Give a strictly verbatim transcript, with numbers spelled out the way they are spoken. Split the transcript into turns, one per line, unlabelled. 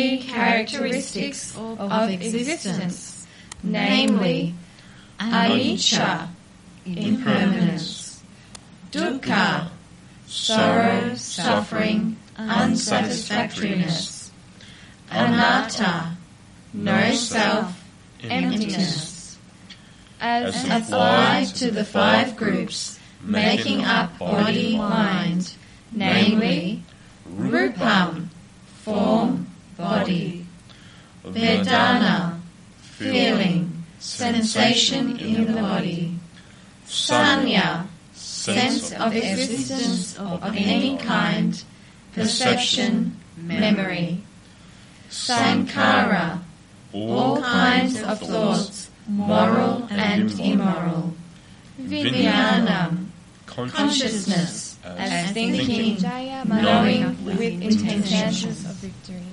characteristics of existence, namely anicca, impermanence, dukkha, sorrow, suffering, unsatisfactoriness, anatta, no self, emptiness, as applied to the five groups making up body-mind, namely rupam, form, body, vedana, feeling, sensation in the body, sanya, sense of existence of any kind, perception, memory, sankhara, all kinds of thoughts, moral and immoral, vijnanam, consciousness, as thinking, knowing with intentions of victory,